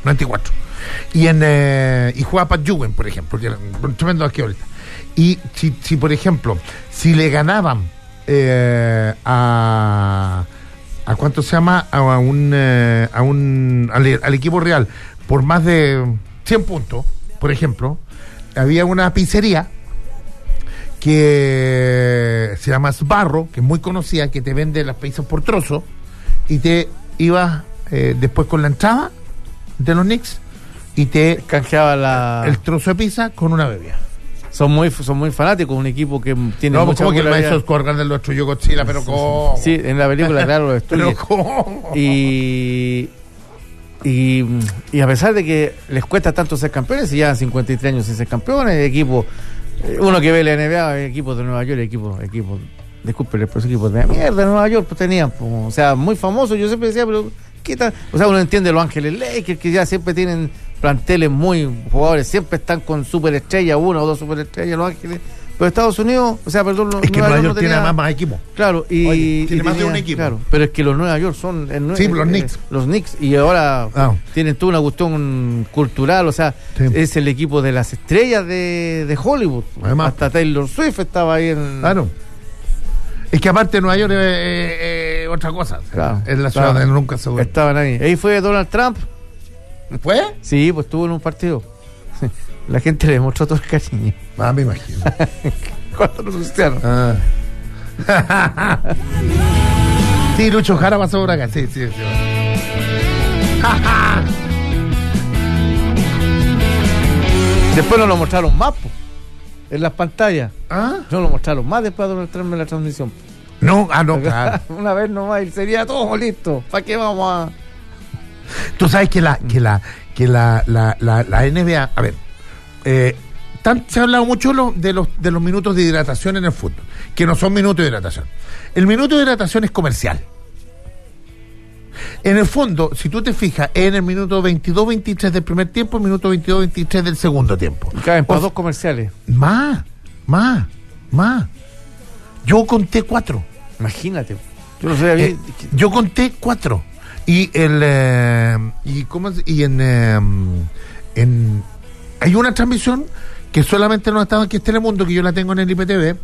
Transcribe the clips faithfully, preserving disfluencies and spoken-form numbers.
noventa y cuatro. Y en eh, y jugaba Pat Ewing, por ejemplo, que era un tremendo basquetbolista. Y si, si por ejemplo, si le ganaban eh, a a cuánto se llama a un eh, a un al, al equipo real por más de cien puntos, por ejemplo, había una pizzería que se llama Sbarro, que es muy conocida, que te vende las pizzas por trozo y te ibas eh, después con la entrada de los Knicks y te canjeaba la... el trozo de pizza con una bebida. Son muy son muy fanáticos, un equipo que tiene no, mucha como que el popularidad. maestro Corgan del nuestro Yo Godzilla, pero ¿cómo? Sí, en la película, claro, lo estudia. Pero ¿cómo? Y, y y a pesar de que les cuesta tanto ser campeones, si llevan cincuenta y tres años sin ser campeones, equipo, uno que ve la N B A, equipos de Nueva York, equipos, equipos, disculpen, pero equipos de mierda de Nueva York, pues tenían, pues, o sea, muy famosos, yo siempre decía, pero ¿qué tal? O sea, uno entiende Los Ángeles Lakers, que ya siempre tienen planteles muy jugadores, siempre están con superestrellas, una o dos superestrellas Los Ángeles, pero Estados Unidos, o sea, perdón, es que Nueva York no tenía, tiene más, más equipos. Claro, y Oye, tiene y más tenía, de un equipo. Claro, pero es que los Nueva York son el, sí, el, los Knicks. Los Knicks y ahora ah. tienen toda una cuestión cultural, o sea, sí. Es el equipo de las estrellas de, de Hollywood. Además, hasta Taylor Swift estaba ahí en... Claro. Es que aparte Nueva York es eh, eh, otra cosa. Claro, es la ciudad claro. de nunca se duerme. Estaban ahí. Ahí fue Donald Trump. ¿Fue? Sí, pues estuvo en un partido. La gente le demostró todo el cariño. Ah, me imagino. Cuando lo sucedieron. Ah. Sí, Lucho Jara pasó por acá. Sí, sí, sí. Después nos lo mostraron más, po, en las pantallas. ¿Ah? No lo mostraron más después de Donald Trump en la transmisión. No, ah, no, claro. Una vez nomás y sería todo listo. ¿Para qué vamos a...? Tú sabes que la que la que la la, la, la N B A, a ver, eh, tan, se ha hablado mucho lo, de los de los minutos de hidratación en el fútbol, que no son minutos de hidratación. El minuto de hidratación es comercial. En el fondo, si tú te fijas, en el minuto veintidós veintitrés del primer tiempo, el minuto veintidós veintitrés del segundo tiempo. Y caben para dos comerciales. Más, más, más. Yo conté cuatro. Imagínate. Yo no sé, eh, yo conté cuatro. Y el eh, y cómo es? y en eh, en hay una transmisión que solamente no ha estado aquí en Telemundo, que yo la tengo en el I P T V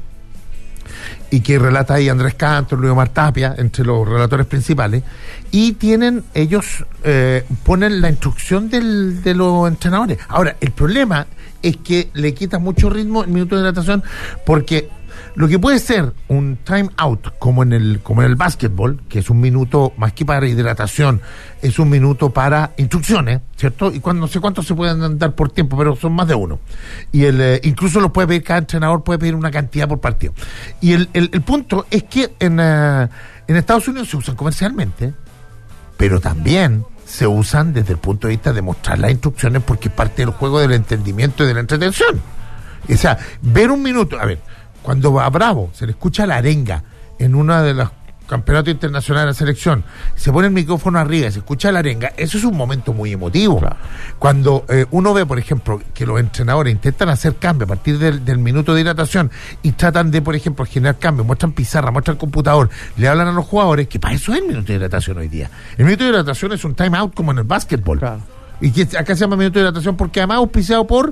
y que relata ahí Andrés Cantor, Luis Omar Tapia, entre los relatores principales, y tienen ellos eh, ponen la instrucción del, de los entrenadores. Ahora, el problema es que le quita mucho ritmo el minuto de hidratación, porque lo que puede ser un time out, como en el como en el básquetbol, que es un minuto más que para hidratación, es un minuto para instrucciones, ¿cierto? Y cuando no sé cuántos se pueden dar por tiempo, pero son más de uno. Y el eh, incluso los puede pedir, cada entrenador puede pedir una cantidad por partido. Y el, el, el punto es que en, uh, en Estados Unidos se usan comercialmente, pero también se usan desde el punto de vista de mostrar las instrucciones, porque es parte del juego del entendimiento y de la entretención. O sea, ver un minuto, a ver, cuando a Bravo se le escucha la arenga en uno de los campeonatos internacionales de la selección, se pone el micrófono arriba y se escucha la arenga, eso es un momento muy emotivo. Claro. Cuando eh, uno ve, por ejemplo, que los entrenadores intentan hacer cambio a partir del, del minuto de hidratación y tratan de, por ejemplo, generar cambio, muestran pizarra, muestran computador, le hablan a los jugadores, que para eso es el minuto de hidratación hoy día. El minuto de hidratación es un time out como en el básquetbol. Claro. Y que acá se llama minuto de hidratación porque además auspiciado por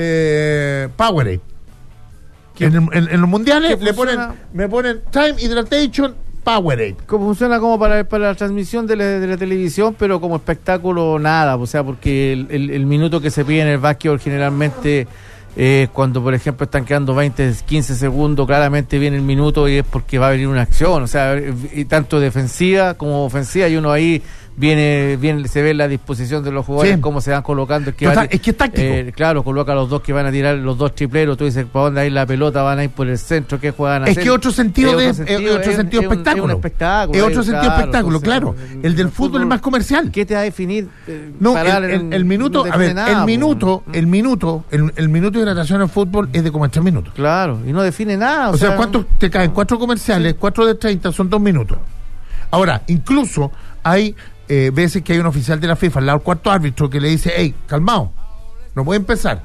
eh, Powerade. En, en, en los mundiales le ponen, me ponen Time Hydratation Powerade. Como funciona como para, para la transmisión de la, de la televisión, pero como espectáculo nada, o sea, porque el, el, el minuto que se pide en el básquetbol generalmente eh, cuando por ejemplo están quedando veinte, quince segundos, claramente viene el minuto y es porque va a venir una acción, o sea, y tanto defensiva como ofensiva, y uno ahí viene, viene se ve la disposición de los jugadores, sí, cómo se van colocando. Es que, Total, va, es, que es táctico. Eh, claro, coloca a los dos que van a tirar, los dos tripleros, tú dices, ¿para dónde hay la pelota? Van a ir por el centro, ¿qué juegan a es hacer? Que otro sentido es de, otro sentido, es otro es, sentido es un, espectáculo. Es un espectáculo. Es otro ahí, sentido claro, espectáculo, entonces, claro. El, el del fútbol, fútbol es más comercial. ¿Qué te va a definir? Eh, no, el, el, el minuto, no a ver, nada, el minuto, el minuto, el, el minuto de hidratación en fútbol es de como tres minutos. Claro, y no define nada. O, o sea, sea, ¿cuántos te caen? Cuatro comerciales, sí, cuatro de treinta, son dos minutos. Ahora, incluso hay eh, veces que hay un oficial de la FIFA al lado del cuarto árbitro que le dice, hey, calmado, no puede empezar.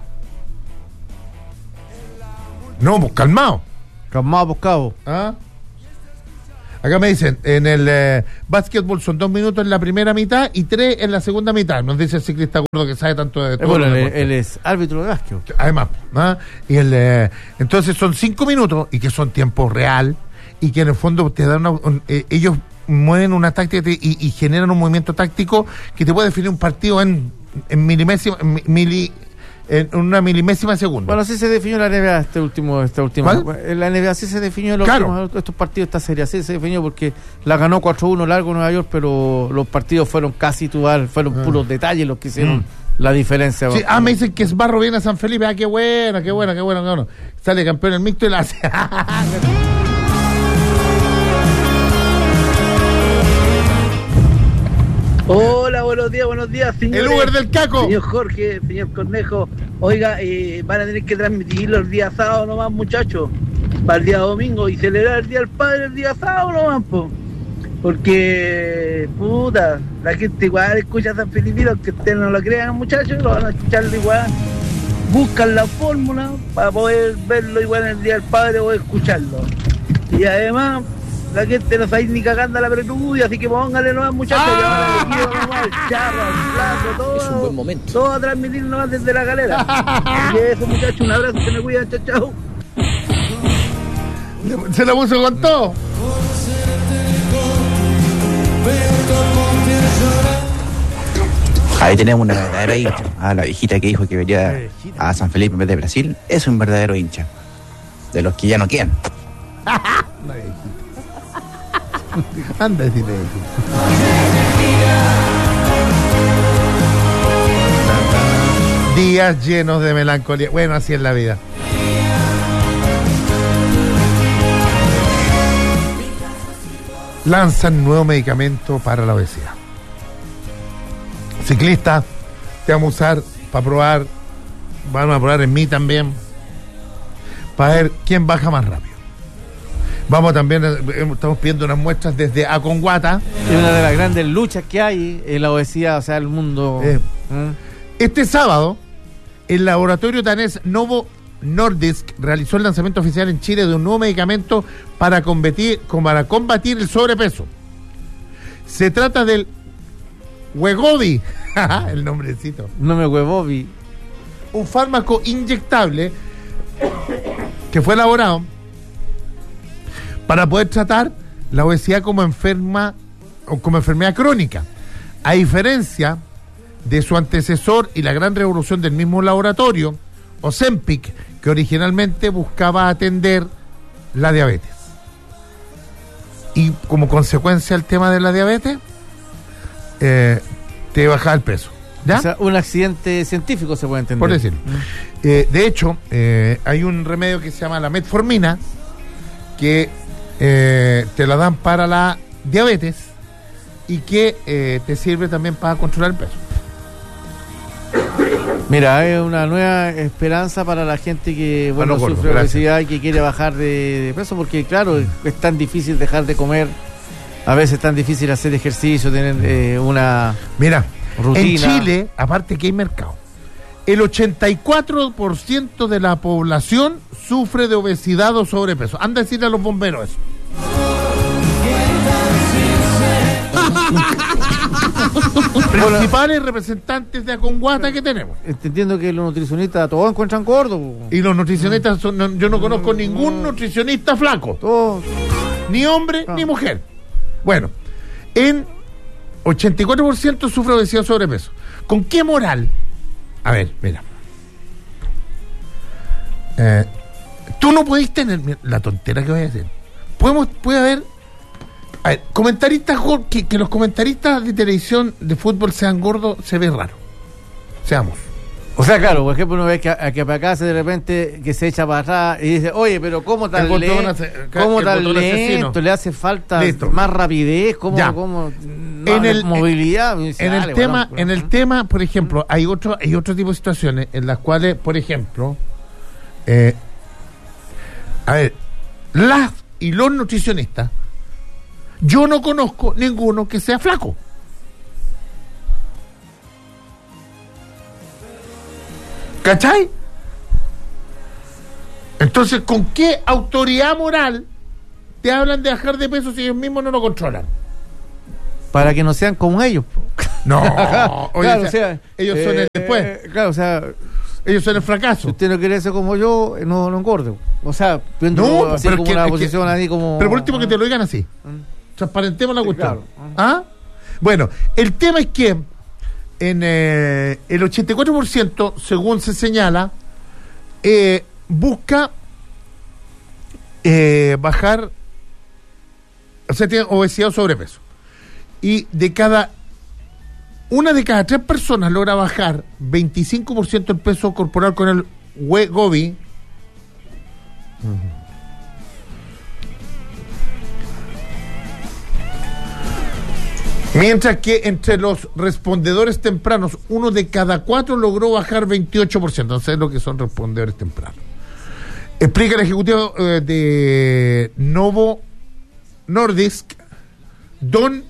No, pues calmado. Calmado, pues cabo. ¿Ah? Acá me dicen, en el eh, básquetbol son dos minutos en la primera mitad y tres en la segunda mitad. Nos dice el ciclista gordo que sabe tanto de Eh, todo. bueno, él, él es árbitro de básquet. Además, ¿ah? y el eh, entonces son cinco minutos y que son tiempo real y que en el fondo te dan una, un- eh, ellos mueven una táctica y, y generan un movimiento táctico que te puede definir un partido en, en milimésima, en, mili, en una milimésima de segundo. Bueno, así se definió la N B A este último, esta última. ¿Cuál? En la N B A así se definió los Claro. últimos, estos partidos, esta serie, así se definió porque la ganó cuatro uno largo Nueva York, pero los partidos fueron casi igual, fueron Ah. puros detalles los que hicieron Mm. la diferencia. Sí, ah, me dicen que Esbarro viene a San Felipe. Ah, qué bueno, qué bueno, qué bueno, qué bueno. Sale campeón el mixto y la hace. Hola, buenos días, buenos días, señores. El Uber del Caco. Señor Jorge, señor Cornejo. Oiga, eh, van a tener que transmitirlo el día sábado nomás, muchachos. Para el día domingo y celebrar el Día del Padre el día sábado nomás, po. Porque, puta, la gente igual escucha a San Felipe, aunque ustedes no lo crean, muchachos, lo van a escucharlo igual. Buscan la fórmula para poder verlo igual en el Día del Padre o escucharlo. Y además, la gente no sabe ni cagando a la preludia, así que póngale nomás, muchachos, ¡Ah! ya van a venir nomás, el charro, el plato, todo. Es un buen momento. Todo a transmitir nomás desde la galera. Así que eso, muchachos, un abrazo, que me cuidan, chao, chao. Se la puso con todo. Ahí tenemos una verdadera hincha. Ah, la viejita que dijo que venía a San Felipe en vez de Brasil es un verdadero hincha. De los que ya no quedan. Anda, decirle. Días llenos de melancolía. Bueno, así es la vida. Lanzan nuevo medicamento para la obesidad. Ciclista, te vamos a usar para probar, vamos a probar en mí también, para ver quién baja más rápido. Vamos también, eh, estamos pidiendo unas muestras desde Aconguata. Es una de las grandes luchas que hay en la obesidad, o sea, el mundo. Eh. ¿Mm? Este sábado, el laboratorio danés Novo Nordisk realizó el lanzamiento oficial en Chile de un nuevo medicamento para combatir, para combatir el sobrepeso. Se trata del Wegovy, el nombrecito, No me huevo, vi. un fármaco inyectable que fue elaborado para poder tratar la obesidad como enferma o como enfermedad crónica, a diferencia de su antecesor y la gran revolución del mismo laboratorio, Ozempic, que originalmente buscaba atender la diabetes. Y como consecuencia del tema de la diabetes, eh, te baja el peso. ¿Ya? O sea, un accidente científico se puede entender. Por decirlo. Eh, de hecho, eh, hay un remedio que se llama la metformina, que eh, te la dan para la diabetes y que eh, te sirve también para controlar el peso. Mira, hay una nueva esperanza para la gente que bueno Bueno, gordo, sufre gracias. obesidad y que quiere bajar de, de peso, porque claro, es tan difícil dejar de comer, a veces es tan difícil hacer ejercicio, tener eh, una Mira, rutina. en Chile, aparte que hay mercado, el ochenta y cuatro por ciento de la población sufre de obesidad o sobrepeso. Anda a decirle a los bomberos eso. Principales representantes de Aconguata que tenemos. Entendiendo que los nutricionistas todos encuentran gordos. po. Y los nutricionistas, son, no- yo no conozco ningún nutricionista flaco. Todos. Ni hombre Ah. ni mujer. Bueno, en ochenta y cuatro por ciento sufre obesidad o sobrepeso. ¿Con qué moral? A ver, mira. Eh, tú no podés tener mira, la tontera que voy a decir. Podemos, puede haber. A ver, comentaristas gor- que, que los comentaristas de televisión de fútbol sean gordos se ve raro. Seamos. O sea, claro, por ejemplo, uno ve que, a, que para acá se de repente que se echa para atrás y dice, oye, pero ¿cómo tan El botón lento? ase- ¿Cómo el tan botón asesino. lento? Le hace falta Listo. más rapidez, ¿cómo? Ya. cómo no, En el- movilidad. Y dice, En el dale, tema, bueno, en el ¿Mm? tema, por ejemplo, hay otro, hay otro tipo de situaciones en las cuales, por ejemplo, eh, a ver, las y los nutricionistas, yo no conozco ninguno que sea flaco. ¿Cachai? Entonces, ¿con qué autoridad moral te hablan de bajar de peso si ellos mismos no lo controlan? Para que no sean como ellos. No, oye, claro, o sea, o sea, ellos eh, son el después. eh, claro, o sea, Ellos son el si fracaso. usted no quiere ser como yo, no, no engorde. O sea, viendo No, así pero como que- una que- posición así como. Pero por último que te lo digan así. Transparentemos la Sí, cuestión. claro. ¿Ah? Bueno, el tema es que en eh, el ochenta y cuatro por ciento, según se señala, eh, busca eh, bajar, o sea, tiene obesidad o sobrepeso. Y de cada, una de cada tres personas logra bajar veinticinco por ciento el peso corporal con el Wegovy. Mientras que entre los respondedores tempranos, uno de cada cuatro logró bajar veintiocho por ciento. No sé lo que son respondedores tempranos. Explica el ejecutivo eh, de Novo Nordisk, Don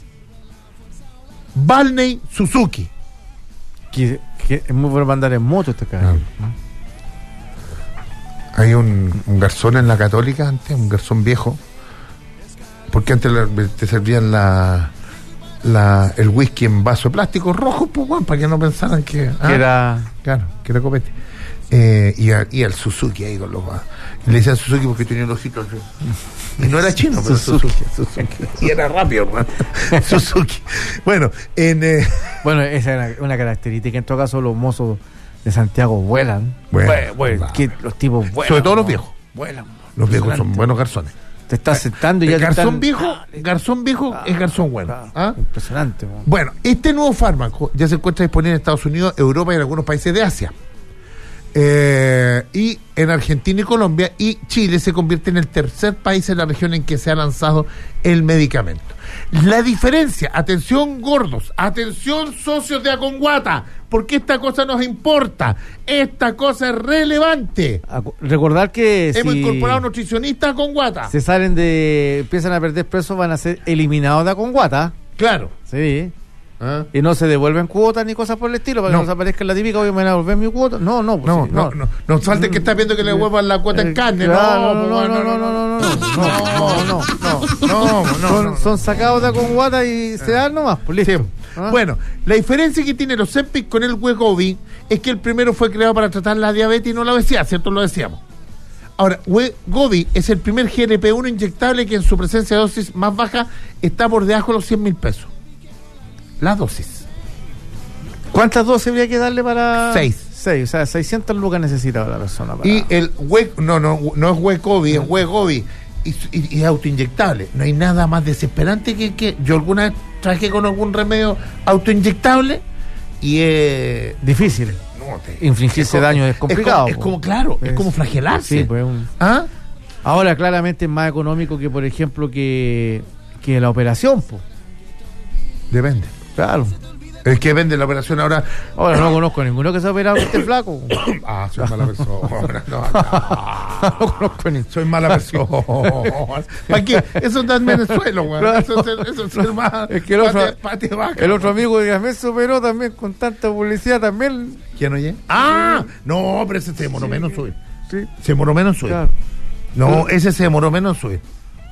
Valney Suzuki. Que, que es muy bueno andar en moto este cabrón. Hay un, un garzón en la Católica antes, un garzón viejo, porque antes la- te servían la, la el whisky en vaso de plástico rojo, pues, bueno, para que no pensaran que, ah, Que era. claro, que era copete. Eh, y, a- y al Suzuki ahí con los va- y le decían Suzuki porque tenía el ojito así. Y no era chino, pero Suzuki, Suzuki. Y era rápido, hermano. Suzuki. Bueno, en eh, Bueno, esa es una, una característica. En todo caso, los mozos de Santiago vuelan. Vuelan, Bue- bue- va. que los tipos vuelan. sobre todo los ¿no? viejos. Vuelan. Los viejos son Impresionante. buenos garzones. Te estás sentando y ya El te garzón están- viejo, garzón viejo es garzón bueno. Claro, ¿Ah? Impresionante. ¿no? Bueno, este nuevo fármaco ya se encuentra disponible en Estados Unidos, Europa y en algunos países de Asia. Eh, y en Argentina y Colombia, y Chile se convierte en el tercer país en la región en que se ha lanzado el medicamento. La diferencia, atención gordos, atención socios de Aconguata, porque esta cosa nos importa, esta cosa es relevante. Acu- Recordar que Hemos si incorporado nutricionistas a Aconguata. se salen de. Empiezan a perder peso, van a ser eliminados de Aconguata. Claro. Sí. ¿Ah? Y no se devuelven cuotas ni cosas por el estilo, para No. que no se aparezca en la típica, hoy me van a devolver mi cuota. No, no, pues No, sí, no, no, no falte que está viendo que le vuelvan la cuota en Eh, carne. claro, No, no, pues, no, no, no, no, no, no, no, no, no, no, no, son, no. son sacados de Aconguata y se dan nomás, pues Sí. listo. ¿Ah? Bueno, la diferencia que tiene los Ozempic con el Wegovy es que el primero fue creado para tratar la diabetes y no la obesidad, ¿cierto? Lo decíamos. Ahora, Wegovy es el primer G L P uno inyectable que en su presencia de dosis más baja está por debajo de los cien mil pesos. La dosis. ¿Cuántas dosis habría que darle para...? Seis. Seis, o sea, seiscientas lucas necesitaba la persona para... Y el We, no, no, no es Wegovy, es Wegovy. Y, y, y es autoinyectable. No hay nada más desesperante que que yo alguna vez traje con algún remedio autoinyectable y es... Difícil. no, te- Infligirse como- daño es complicado, como- Es po. como, claro, es, Es- como flagelarse. Sí, pues un... ¿Ah? Ahora claramente es más económico que, por ejemplo, que, que la operación, pues. Depende. Claro. El que vende la operación ahora. Ahora no conozco a ninguno que se ha operado que esté flaco. Ah, soy mala persona. No, no. No conozco ni... Soy mala persona. ¿Para qué? Eso está en Venezuela, güey. Claro. Eso es ser, eso es ser más. Es que el otro- pate- pate vaca, El otro güey. amigo de Gamés se operó también con tanta publicidad también. ¿Quién oye? Ah, no, pero ese se demoró menos en subir. Sí, Se demoró menos en subir. claro. No, ese se demoró menos en subir.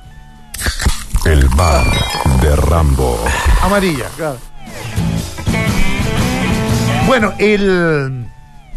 El bar de Rambo. Amarilla. Claro. Bueno, el.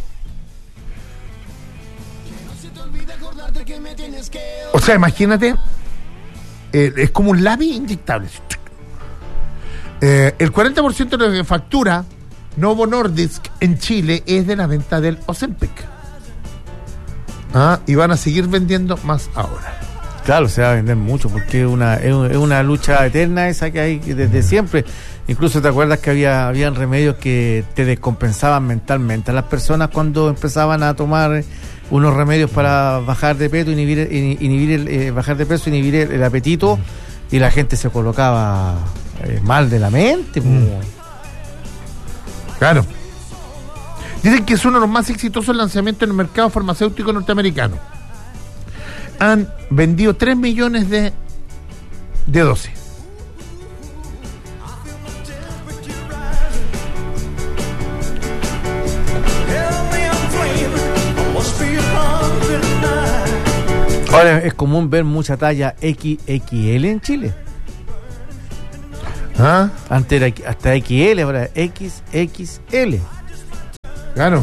O sea, imagínate, eh, es como un lápiz inyectable. Eh, el cuarenta por ciento de lo que factura Novo Nordisk en Chile es de la venta del Ozempic. Ah, y van a seguir vendiendo más ahora. Claro, se va a vender mucho porque es una, es un- es una lucha eterna esa que hay desde siempre. Incluso te acuerdas que había habían remedios que te descompensaban mentalmente a las personas cuando empezaban a tomar unos remedios para bajar de peso, inhibir, in- inhibir el, eh, bajar de peso, inhibir el, el apetito, y la gente se colocaba eh, mal de la mente. Mm. po. Claro. Dicen que es uno de los más exitosos lanzamientos en el mercado farmacéutico norteamericano. Han vendido tres millones de, de dosis. Ahora es común ver mucha talla equis equis ele en Chile. ¿Ah? Antes era hasta equis ele, ahora equis equis ele. Claro.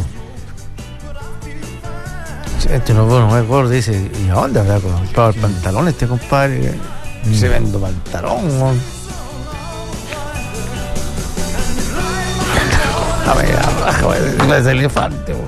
Este no bueno, es gordo, dice, ¿y a dónde habrá comprado el pantalón este compadre? Mm. Se vende pantalón, ¿no? A ver, abajo, es el elefante, ¿no?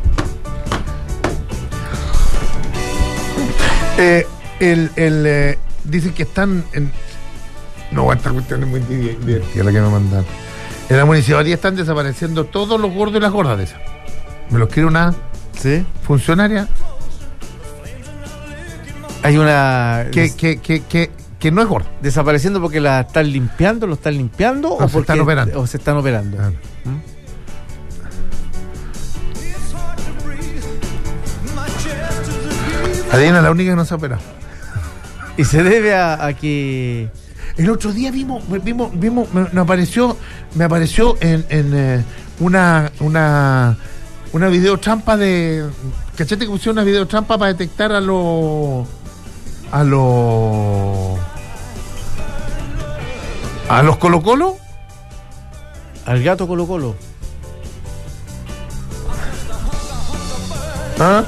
Eh, el, el, eh, dicen que están en... No, esta cuestión es muy divertida la que me mandan. En la municipalidad están desapareciendo todos los gordos y las gordas de esas. Me los quiere una ¿sí? funcionaria. Hay una... Que, que, que, que, que no es gorda. Desapareciendo porque la están limpiando, lo están limpiando no, o, se porque, están operando. o se están operando. Claro. ¿Mm? Adriana es la única que no se ha operado. Y se debe a, a que... El otro día vimos, vimos, vimos, me, me apareció, me apareció en, en eh, una, una, una videotrampa de, ¿cachete que pusieron una videotrampa para detectar a los, a los, a los Colo Colo? Al gato Colo Colo. ¿Ah?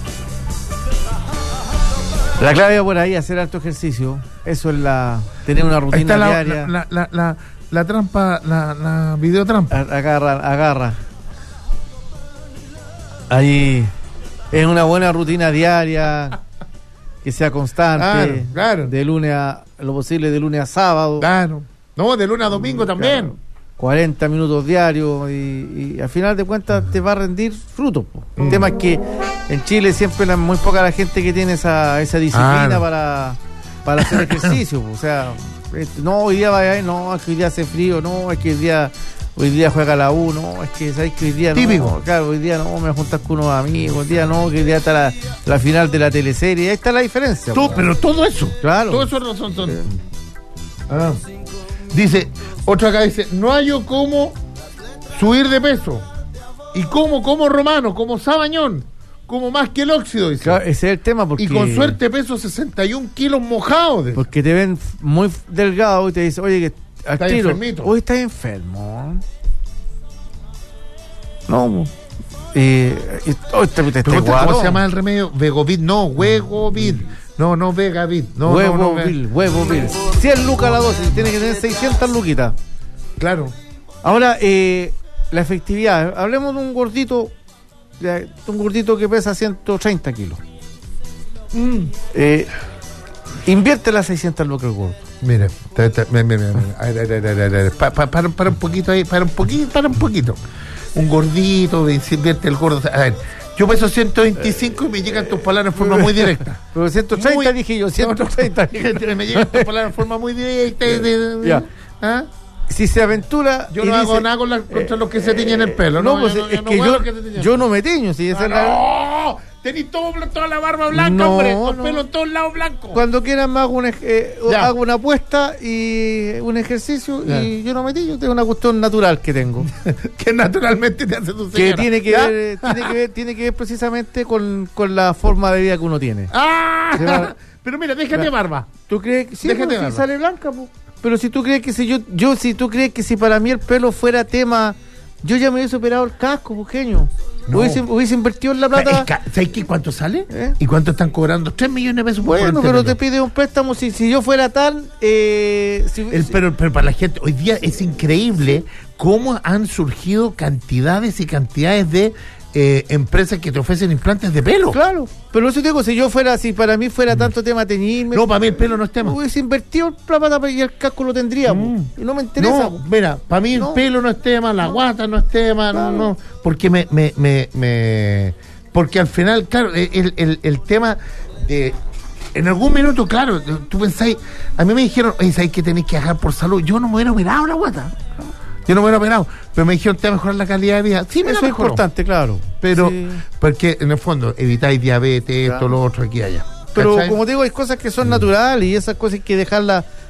La clave por ahí hacer alto ejercicio. Eso es la... Tener una rutina la, diaria. La, la, la, la, la trampa, la, la videotrampa. Agarra, agarra. Ahí es una buena rutina diaria, que sea constante. Claro, claro. De lunes a... Lo posible de lunes a sábado. Claro. No, de lunes a domingo también. Claro. cuarenta minutos diarios y, y al final de cuentas te va a rendir frutos. El mm. tema es que en Chile siempre la, muy poca la gente que tiene esa, esa disciplina ah, no. para, para hacer ejercicio. O sea, no, hoy día vaya, no, es que hoy día hace frío, no, es que hoy día, hoy día juega la U, no, es que sabes que hoy día Típico. no, claro, hoy día no, me voy a juntar con unos amigos, hoy día no, que hoy día está la, la final de la teleserie, ahí está la diferencia. Todo, pero todo eso, claro. Todo eso son, son. Eh. Ah. Dice, otro acá dice, no hay yo cómo subir de peso. Y como, como romano, como sabañón, como más que el óxido, dice. Claro, ese es el tema porque... Y con suerte peso sesenta y un kilos mojados. Dice. Porque te ven muy delgado y te dicen, oye, que al estás tiro, enfermito. Hoy estás enfermo. No, y, y oh, te, te, te ¿cómo se llama el remedio? Vegovit, no, Huegovit. No, no, Vegavit. No, huevo no, no, Bill, huevo Bill. cien lucas la dosis, tiene que tener seiscientas luquitas. Claro. Ahora, eh, la efectividad. Hablemos de un gordito, de un gordito que pesa ciento treinta kilos. Mm. Eh, invierte las seiscientas lucas el gordo. Mire, mira, mira, mira. Para, para, para un poquito ahí, para un poquito, para un poquito. Un gordito, invierte el gordo. A ver. Yo peso ciento veinticinco y me llegan tus palabras en forma muy directa. Pero ciento treinta muy, dije yo, ciento treinta. Me llegan tus palabras en forma muy directa. Ya. ¿Ah? Si se aventura... Yo no dice, hago nada con la, contra eh, los que se tiñen el pelo. No, no pues yo, es no, que no yo, que yo no me tiño. Si no, no. Tenís todo, toda la barba blanca, no, hombre. Con no. pelo en todos lados blancos. Cuando quieran me hago, un, eh, hago una apuesta y un ejercicio ya. Y yo no me tiño. Tengo una cuestión natural que tengo. Que naturalmente te hace tu señora. Que tiene que, ver, tiene que ver tiene que ver precisamente con, con la forma de vida que uno tiene. ¡Ah! Va, pero mira, déjate va. barba. ¿Tú crees que sí, déjate no, si sale blanca, pues? Pero si tú crees que si yo, yo si tú crees que si para mí el pelo fuera tema, yo ya me hubiese operado el casco, bujeño. No. Hubiese, hubiese invertido en la plata. ¿Sabes qué? ¿Cuánto sale? ¿Eh? ¿Y cuánto están cobrando? tres millones de pesos por Bueno, pero te pide un préstamo. Si, si yo fuera tal. Eh, si, el, si, pero, pero para la gente, hoy día es increíble cómo han surgido cantidades y cantidades de eh, empresas que te ofrecen implantes de pelo. Claro, pero eso te digo, si yo fuera, si para mí fuera tanto mm. tema teñirme. No, para mí el pelo no es tema. Hubiese invertido la plata y el casco lo tendría. Mm. Y no me interesa. No, mira, para mí no. El pelo no es tema, la no. guata no es tema, claro. no, no. Porque me, me, me, me. Porque al final, claro, el, el, el tema de. En algún minuto, claro, tú pensáis. A mí me dijeron, oye, ¿sabes que tenéis que dejar por salud? Yo no me hubiera operado la guata. Yo no me hubiera operado, pero me dijeron te va a mejorar la calidad de vida. Sí, me eso es importante, claro. Pero, sí. Porque en el fondo evitáis diabetes, claro. Esto, lo otro, aquí y allá. Pero ¿cachai? Como te digo, hay cosas que son mm. naturales y esas cosas hay que dejarlas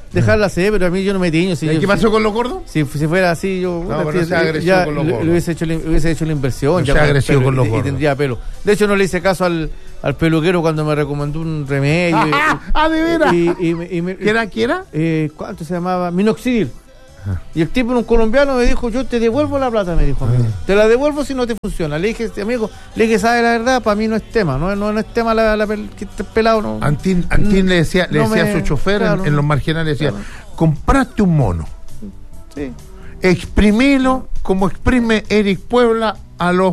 dejarla ser, pero a mí yo no me tiño. Si ¿Y yo, qué pasó si, con los gordos? Si, si fuera así, yo No, pero si- no sea agresivo ya con los le- gordos. le hubiese hecho, la- hubiese hecho la inversión. No ya sea con el agresivo pelo, con los y- y gordos. tendría pelo. De hecho, no le hice caso al, al peluquero cuando me recomendó un remedio. y- Ah, ah, ¿de veras? Y, y, y- y me- ¿Qué era? ¿Qué era? eh, ¿Cuánto se llamaba? Minoxidil. Y el tipo, un colombiano, me dijo, yo te devuelvo la plata, me dijo. amigo. Te la devuelvo si no te funciona. Le dije, este amigo, le dije, sabe la verdad, para mí no es tema, no, no, no es tema la, la pel- que estés pelado. No. Antín, Antín le decía, le No decía me- a su chofer en- claro. en, los marginales, decía, Claro. compraste un mono, Sí. exprimilo como exprime Eric Puebla a los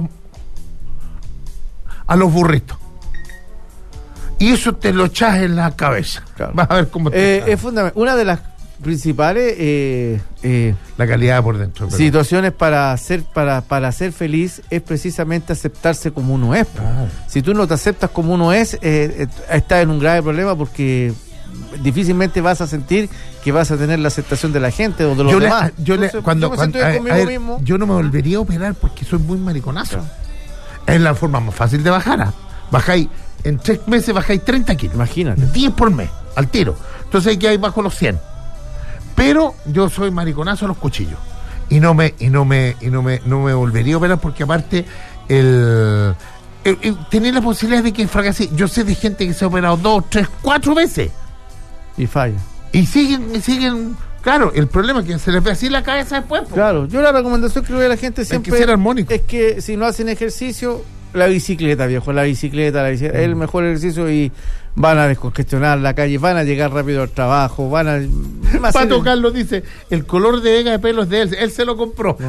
a los burritos. Y eso te lo echas en la cabeza. Claro. Vas a ver cómo te Eh, es fundamental. Una de las principales eh, eh, la calidad por dentro. perdón. situaciones para ser para, para ser feliz es precisamente aceptarse como uno es. po. Ah. Si tú no te aceptas como uno es, eh, eh, estás en un grave problema porque difícilmente vas a sentir que vas a tener la aceptación de la gente o de los Yo, le, demás. yo, le- Entonces, cuando, yo me cuando- siento a- bien conmigo a ver, mismo. yo no me volvería a operar porque soy muy mariconazo. Es la forma más fácil de bajar. ¿ah? Bajáis, en tres meses bajáis treinta kilos. Imagínate. diez por mes, al tiro. Entonces hay que ir bajo los cien. Pero yo soy mariconazo a los cuchillos. Y no me, y no me, y no me, no me volvería a operar porque aparte el, el- el- tener la posibilidad de que fracase. Yo sé de gente que se ha operado dos, tres, cuatro veces. Y falla. Y siguen, y siguen. Claro, el problema es que se les ve así la cabeza después. po. Claro, yo la recomendación que le doy a la gente siempre que ser armónico. es que si no hacen ejercicio, la bicicleta, viejo, la bicicleta, la bicicleta es el mejor ejercicio y van a descongestionar la calle, van a llegar rápido al trabajo, van a... más Pato hacer- Carlos dice, el color de vega de pelo es de él, él se lo compró.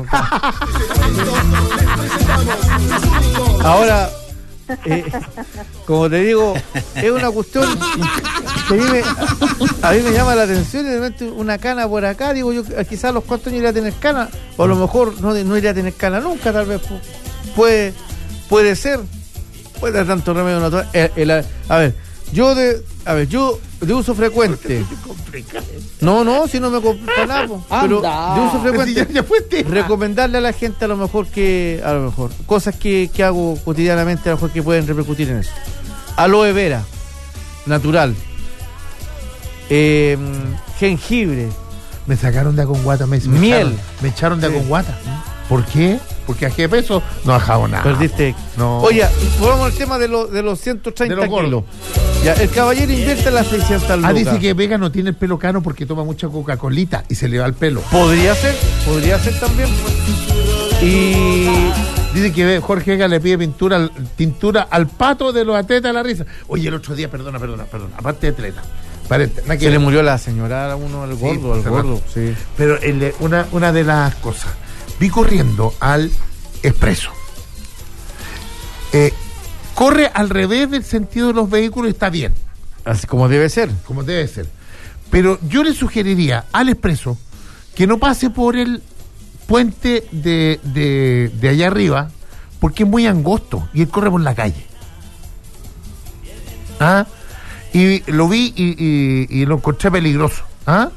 Ahora, eh, como te digo, es una cuestión que a mí, me, a mí me llama la atención y de repente una cana por acá, digo yo, quizás a los cuantos años iré a tener cana, o a lo mejor no, no iré a tener cana nunca, tal vez pu- puede, puede ser, puede dar tanto remedio natural. El- el- a ver, yo de, a ver, yo de uso frecuente, no, no, si no me compro nada, po, pero de uso frecuente. Ya, ya fue tema. Recomendarle a la gente a lo mejor que, a lo mejor, cosas que, que hago cotidianamente a lo mejor que pueden repercutir en eso. Aloe vera, natural. Eh, jengibre, Me sacaron de Aconguata, me, me Miel. echaron, me echaron de Sí. Aconguata. ¿Por qué? Porque a de peso no ha bajado nada. perdiste. No. Oye, volvamos al tema de, lo, de los ciento treinta De los gordos. kilos. Ya, el caballero invierte las seiscientas lucas. Ah, dice que Vega no tiene el pelo cano porque toma mucha Coca-Colita y se le va el pelo. Podría ser, podría ser también. Y Dice que Jorge Vega le pide pintura, al- tintura al pato de los atletas de la risa. Oye, el otro día, perdona, perdona, perdona, aparte de atleta. parece- nada que se le ver. murió la señora a uno, al gordo, al hace gordo, rato. sí. Pero el- una, una de las cosas, vi corriendo al expreso. Eh, corre al revés del sentido de los vehículos y está bien, Así como debe ser. como debe ser. Pero yo le sugeriría al expreso que no pase por el puente de, de, de allá arriba, porque es muy angosto y él corre por la calle. ¿Ah? Y lo vi y, y- y lo encontré peligroso. ¿Ah?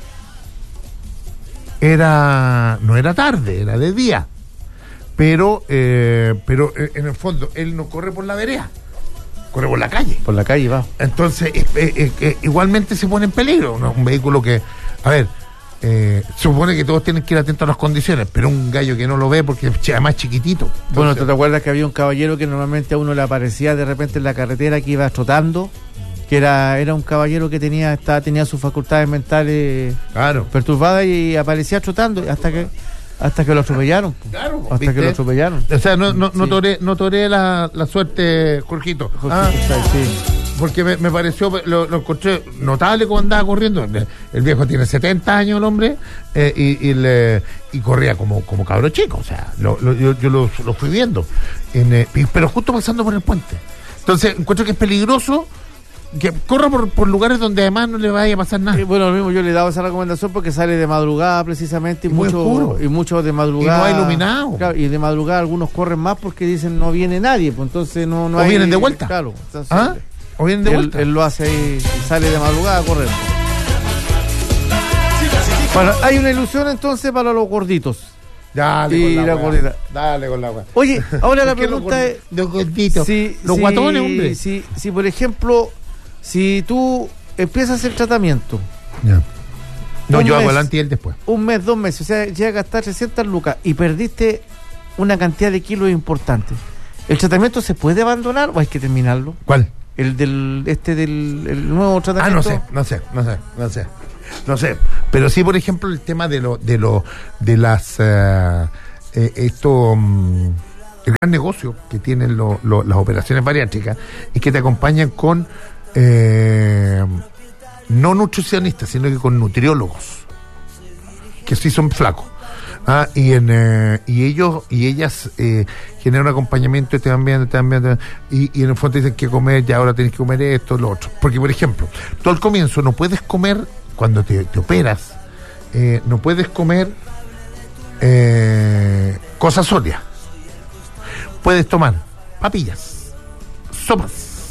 Era, no era tarde, era de día. Pero, eh, pero eh, en el fondo, él no corre por la vereda, corre por la calle. Por la calle va. Entonces, eh, eh, eh, igualmente se pone en peligro, ¿no? Un vehículo que, a ver, eh, se supone que todos tienen que ir atentos a las condiciones, pero un gallo que no lo ve porque es además chiquitito. Bueno, Entonces, ¿tú te acuerdas que había un caballero que normalmente a uno le aparecía de repente en la carretera que iba trotando? Que era, era un caballero que tenía, estaba, tenía sus facultades mentales claro, perturbadas y aparecía trotando hasta que hasta que lo atropellaron. po. claro, Hasta ¿viste? que lo atropellaron. O sea, no, no, no Sí. toré, no toré la, la suerte, Jorgito. Ah, Sí. porque me, me pareció, lo, lo encontré notable cuando andaba corriendo. El, el viejo tiene setenta años, el hombre, eh, y, y, le- y corría como, como cabro chico. O sea, lo, lo- yo, yo lo, lo fui viendo. En, eh, y- pero justo pasando por el puente. Entonces, encuentro que es peligroso que corra por, por lugares donde además no le vaya a pasar nada. Eh, bueno, lo mismo yo le daba esa recomendación porque sale de madrugada precisamente y, Y muy mucho oscuro. y muchos de madrugada. Y no hay iluminado. Claro, y de madrugada algunos corren más porque dicen no viene nadie, pues entonces no, no O hay. vienen de vuelta. Claro, entonces, ¿Ah? ¿O vienen de él, vuelta? él lo hace ahí y sale de madrugada a correr. Bueno, hay una ilusión entonces para los gorditos. Dale y con la, la weá. gordita. Dale con la weá. Oye, ahora la ¿Por qué los pregunta es gordi- los gorditos? si, los si- guatones, hombre. Si, si, por ejemplo, si tú empiezas el tratamiento Ya. No, un yo hago mes, el antes y el después. Un mes, dos meses, o sea, llega a gastar trescientas lucas y perdiste una cantidad de kilos importante. ¿El tratamiento se puede abandonar o hay que terminarlo? ¿Cuál? El del, este del el nuevo Ah, tratamiento. no sé, no sé, no sé, no sé. No sé. Pero sí, por ejemplo, el tema de lo, de lo, de las eh, eh, esto um, el gran negocio que tienen lo, lo, las operaciones bariátricas es que te acompañan con eh, no nutricionistas, sino que con nutriólogos que sí son flacos. Ah, y en eh, y ellos y ellas eh, generan un acompañamiento y te van viendo, te van viendo, y, y en el fondo te dicen que comer, ya ahora tienes que comer esto, lo otro. Porque, por ejemplo, tú al comienzo no puedes comer, cuando te, te operas, eh, no puedes comer eh, cosas sólidas. Puedes tomar papillas, sopas.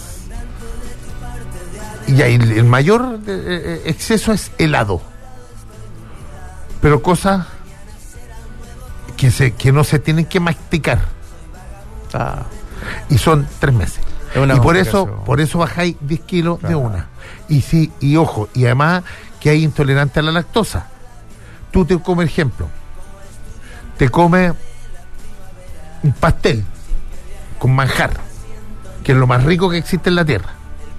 Y ahí el, el mayor eh, exceso es helado. Pero cosas que se que no se tienen que masticar. Ah, Y son tres meses. es una Y por eso complicación. por eso bajáis diez kilos de Claro. una. Y sí, y ojo, y además que hay intolerante a la lactosa. Tú te comes, ejemplo, te comes un pastel con manjar, que es lo más rico que existe en la tierra.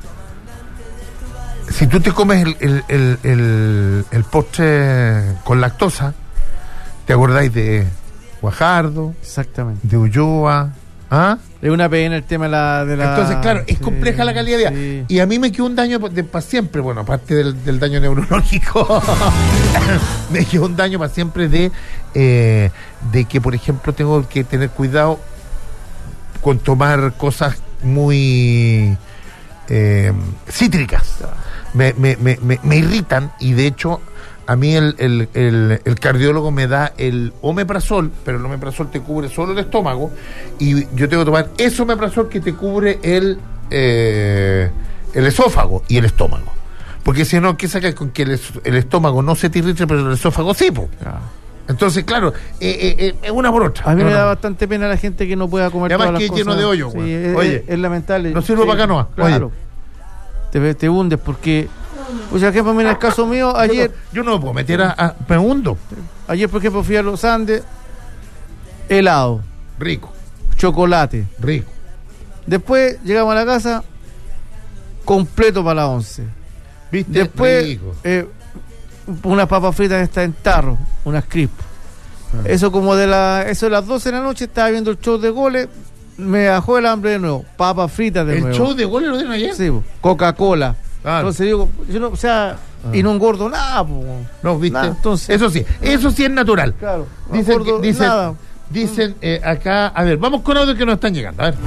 Si tú te comes el, el, el, el, el postre con lactosa, te acordáis de Guajardo, Exactamente. de Ulloa, ¿ah? Es una pena el tema de la... De la Entonces, claro, es sí, compleja la calidad de vida. sí. Y a mí me quedó un daño para siempre, bueno, aparte del, del daño neurológico, me quedó un daño para siempre de, eh, de que, por ejemplo, tengo que tener cuidado con tomar cosas muy eh, cítricas. Me, me, me, me, me irritan y, de hecho, a mí el, el, el, el cardiólogo me da el omeprazol, pero el omeprazol te cubre solo el estómago y yo tengo que tomar ese omeprazol que te cubre el eh, el esófago y el estómago. Porque si no, ¿qué sacas con que el, es- el estómago no se te irrite, pero el esófago sí, po? Ah. Entonces, claro, eh, eh, eh, es una por otra. A mí Es me una da por- bastante pena la gente que no pueda comer Y además todas las que es cosas. lleno de hoyo, Sí, güey. es, Oye, es- es lamentable. no sirve para acá nomás. Claro. Te, te hundes porque... Pues, por ejemplo, mira el caso mío, Yo ayer, no, yo no me puedo meter a, a me hundo. ayer por ejemplo fui a los Andes, helado, Rico, chocolate. rico. Después llegamos a la casa, completo para las once. ¿Viste? Después, Rico. eh, unas papas fritas estas en tarro, unas crisp. Ah. Eso como de la, eso de las doce de la noche, estaba viendo el show de goles, me bajó el hambre de nuevo, papas fritas de ¿El nuevo. show de goles lo dieron ayer? Sí, po, Coca-Cola. Claro. Entonces digo, yo no, o sea, y no engordo nada, po. No, ¿viste? Nada. Entonces- eso sí, eso sí es natural. Claro, no Dicen, engordo que- dicen, nada. dicen eh, acá, a ver, vamos con audio que nos están llegando, a ver.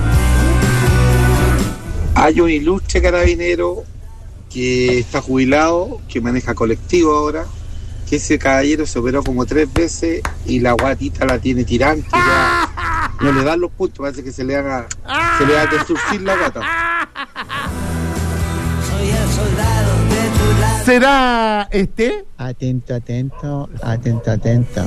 Hay un ilustre carabinero que está jubilado, que maneja colectivo ahora, que ese caballero se operó como tres veces y la guatita la tiene tirante, ya no le dan los puntos, parece que se le haga, se le va a desurcir la guata. ¿Será este? Atento, atento, atento, atento.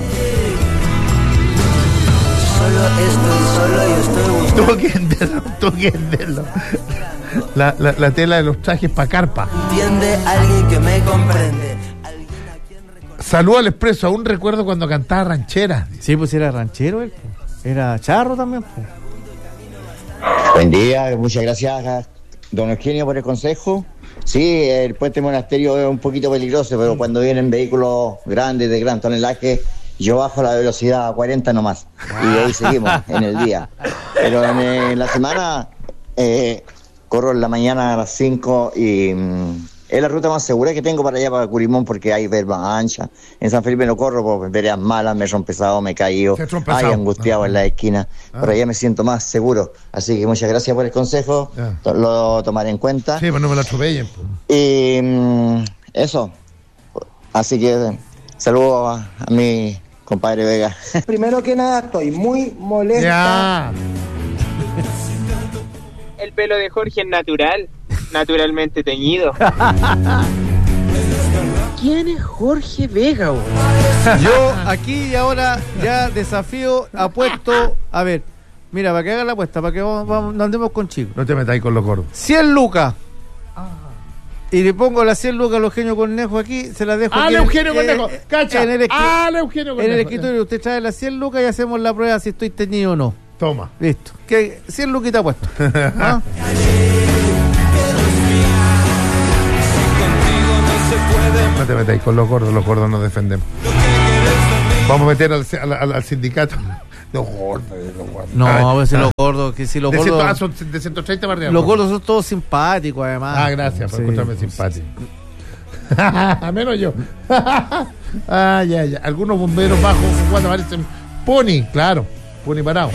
Solo estoy solo y estoy buscando. Tuvo que venderlo, tuvo que venderlo. La, la, la tela de los trajes para carpa. Entiende alguien que me comprende. Alguien a quien recordar. Salud al expreso, aún recuerdo cuando cantaba rancheras. Sí, pues era ranchero él, po. Era charro también, po. Buen día, muchas gracias, don Eugenio, por el consejo. Sí, el puente monasterio es un poquito peligroso, pero cuando vienen vehículos grandes, de gran tonelaje, yo bajo la velocidad a cuarenta nomás. Y ahí seguimos en el día. Pero en, en la semana eh, corro en la mañana a las cinco y mm, es la ruta más segura que tengo para allá, para Curimón, porque hay veredas anchas. En San Felipe no corro por veredas malas, me he trompezado, me he caído, Se ha trompezado. hay angustiado Ah. en la esquina. Ah. Por allá me siento más seguro. Así que muchas gracias por el consejo, Ya. to- lo tomaré en cuenta. Sí, pues no me lo atropellen. po. Y mm, eso. Así que saludos a, a mi compadre Vega. Primero que nada, estoy muy molesta. Ya. El pelo de Jorge es natural, naturalmente teñido. ¿Quién es Jorge Vega, güey? Yo aquí y ahora ya desafío, apuesto, a ver, mira, para que haga la apuesta, para que vamos, vamos- no andemos con chicos. No te metáis con los gordos. cien lucas. Y le pongo las cien lucas a Eugenio Cornejo aquí, se las dejo ¡Ah, aquí. Eugenio eh, Cornejo! eh, ¡Cacha! En el, escri- ¡Ah, Eugenio Cornejo! en el escritorio usted trae las cien lucas y hacemos la prueba si estoy teñido o no. Toma. Listo. Que cien luquitas puesto. ¿Ah? No te metáis con los gordos, los gordos nos defendemos. Vamos a meter al, al, al, al sindicato. Los gordos, los gordos. No, Ay, a veces ah. los gordos, que si los de gordos. ciento, ah, son de ciento treinta para arriba. Los gordos son todos simpáticos, además. Ah, gracias por Sí. encontrarme simpático. A menos yo. Ah, ya, ya. Algunos bomberos bajos cuando aparecen pony, claro, pony parado.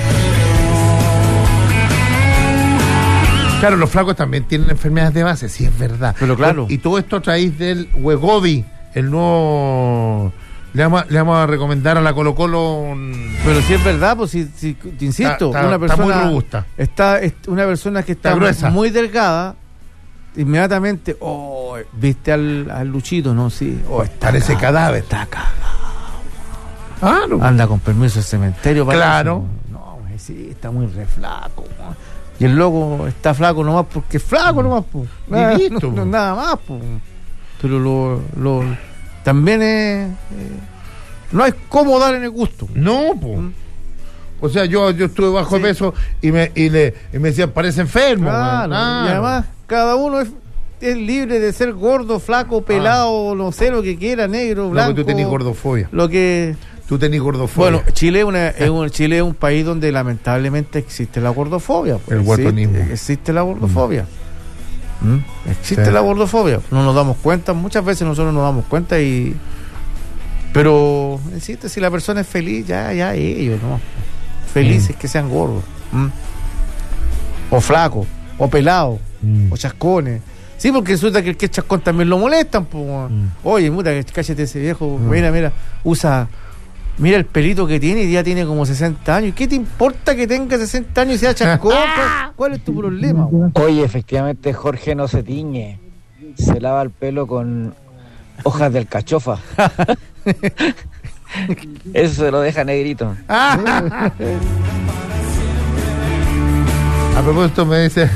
Claro, los flacos también tienen enfermedades de base, sí es verdad. Pero claro. Y todo esto a través del Wegovy, el nuevo. Le vamos, a- le vamos a recomendar a la Colo Colo un... Pero si es verdad, pues si, si te insisto, Está- está- una está persona muy robusta. Está, es una persona que está, Está gruesa. muy delgada, inmediatamente, oh, viste al, al Luchito, ¿no? Sí. Oh, está Parece cagado, cadáver. Está cagado. Ah, no. Anda con permiso al cementerio. parece. Claro. No, güey, sí, está muy re flaco. ¿no? Y el loco está flaco nomás porque es flaco nomás, pues. Nada, Y listo, no- no, po. nada más, pues. Pero lo, lo, también es... eh, no hay cómo dar en el gusto. No, po. ¿Mm? O sea, yo, yo estuve bajo Sí. de peso y me, y, le, y me decían, parece enfermo. Claro, weón. Ah, y además cada uno es, es libre de ser gordo, flaco, pelado, no sé, lo que quiera, negro, no, blanco. tú tenés gordofobia. Lo que... Tú tenés gordofobia. Bueno, Chile es, una, es un, Chile es un país donde lamentablemente existe la gordofobia. pues. El guatonismo. Existe, existe la gordofobia. ¿Mm? Existe Sí. la gordofobia. No nos damos cuenta, muchas veces nosotros nos damos cuenta y... Pero, insisto, si la persona es feliz, ya, ya ellos, ¿no? Felices Mm. que sean gordos. ¿Mm? O flacos, o pelados, Mm. o chascones. Sí, porque resulta que el que es chascón también lo molestan. Pues. Mm. Oye, puta, cállate ese viejo. Mira, mira, usa... Mira el pelito que tiene y ya tiene como sesenta años. ¿Qué te importa que tenga sesenta años y sea chascón? ¿Cuál, cuál es tu problema? güey? Oye, efectivamente Jorge no se tiñe, se lava el pelo con hojas de alcachofa. Eso se lo deja negrito. A propósito me dice...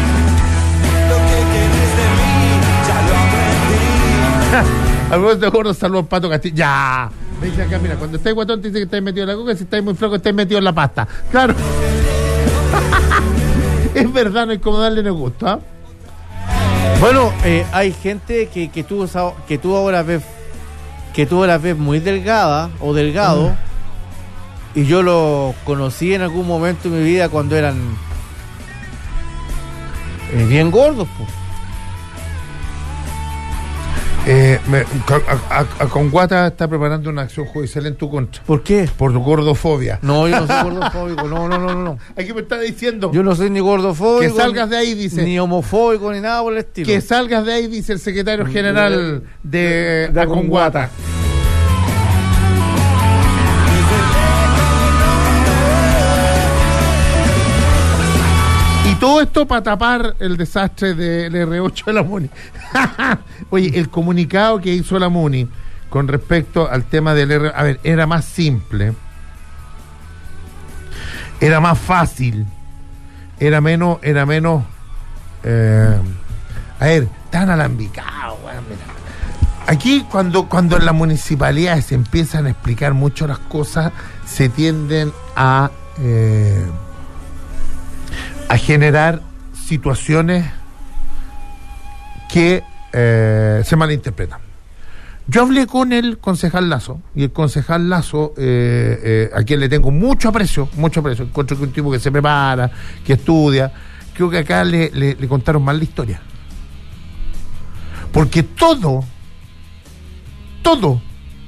A propósito de gordo, saludos Pato Castillo. Ya. Me dice acá, mira, cuando estáis guatón te dice que estáis metido en la coca, si estáis muy flaco estáis metido en la pasta. Claro. Es verdad, no hay como darle en el gusto, ¿ah? Bueno, eh, hay gente que, que, tú, que tú ahora ves que tú ahora ves muy delgada o delgado, Mm. y yo lo conocí en algún momento de mi vida cuando eran eh, bien gordos, pues. Eh, me, a, a, a Conguata está preparando una acción judicial en tu contra. ¿Por qué? Por tu gordofobia. No, yo no soy gordofóbico, no, no, no, no, no. Aquí me está diciendo Yo no soy ni gordofóbico, que salgas de ahí, dice. ni homofóbico, ni nada por el estilo. Que salgas de ahí, dice el secretario general de, De Aconguata. Y todo esto para tapar el desastre del erre ocho de la MUNI. Oye, el comunicado que hizo la MUNI con respecto al tema del R... A ver, era más simple. Era más fácil. Era menos... Era menos... Eh, a ver, tan alambicado, weón, mira. Aquí cuando, cuando en las municipalidades se empiezan a explicar mucho las cosas, se tienden a... Eh, a generar situaciones que eh, se malinterpretan. Yo hablé con el concejal Lazo, y el concejal Lazo, eh, eh, a quien le tengo mucho aprecio, mucho aprecio, encuentro que es un tipo que se prepara, que estudia, creo que acá le, le, le contaron mal la historia. Porque todo, todo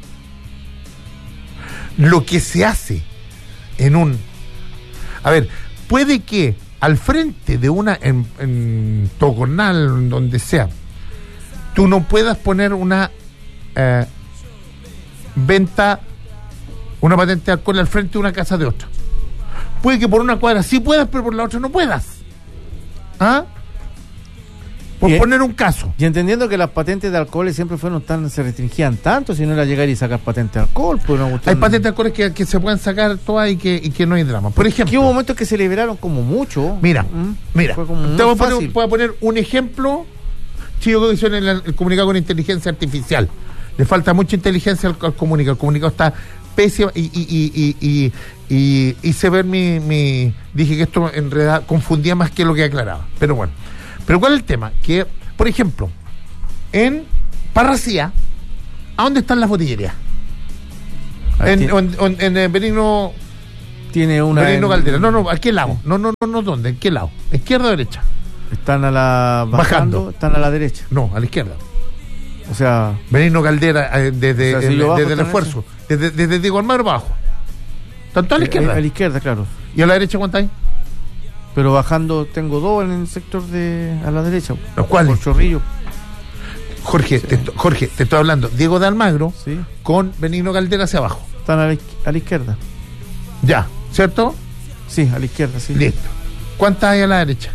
lo que se hace en un... A ver, puede que al frente de una, en, en Tocornal, donde sea, tú no puedas poner una eh, venta, una patente de alcohol al frente de una casa de otra. Puede que por una cuadra sí puedas, pero por la otra no puedas. ¿Ah? Por Bien. poner un caso. Y entendiendo que las patentes de alcohol siempre fueron tan, se restringían tanto, si no era llegar y sacar patente de alcohol, pues una cuestión- Hay patentes de alcohol que, que se pueden sacar todas y que, y que no hay drama. Por ejemplo, que hubo momentos que se liberaron como mucho. Mira, ¿Mm? mira, Fue como muy te voy a, poner, fácil. voy a poner un ejemplo sí, yo creo que hicieron el, el comunicado con inteligencia artificial. Le falta mucha inteligencia al, al comunicado. El comunicado está pésimo y, y, y, y, y, y hice ver mi, mi... Dije que esto en realidad confundía más que lo que aclaraba. Pero bueno. Pero ¿cuál es el tema? Que, por ejemplo, en Parracía, ¿a dónde están las botillerías? En, en, en, en, en Benigno... Tiene una... Benigno en... Caldera. No, no, ¿a qué lado? No, no, no, no, ¿dónde? ¿En qué lado? ¿Izquierda o derecha? Están a la... Bajando, Bajando. Están a la derecha. No, a la izquierda. O sea... Benigno Caldera, eh, desde, o sea, si el, bajo, desde el esfuerzo. Desde, desde Diego Almagro para abajo. ¿Tanto a la izquierda? A, a la izquierda, claro. ¿Y a la derecha cuánto hay? Pero bajando tengo dos en el sector de... a la derecha. ¿Los cuales? Por Chorrillo. Jorge, Sí. te, Jorge, te estoy hablando. Diego de Almagro Sí. con Benigno Caldera hacia abajo. Están a la, a la izquierda. Ya, ¿cierto? Sí, a la izquierda, sí. Listo. ¿Cuántas hay a la derecha?